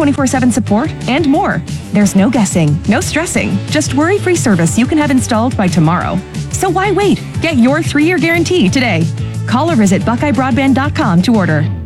24/7 support, and more. There's no guessing, no stressing, just worry-free service you can have installed by tomorrow. So why wait? Get your 3-year guarantee today. Call or visit BuckeyeBroadband.com to order.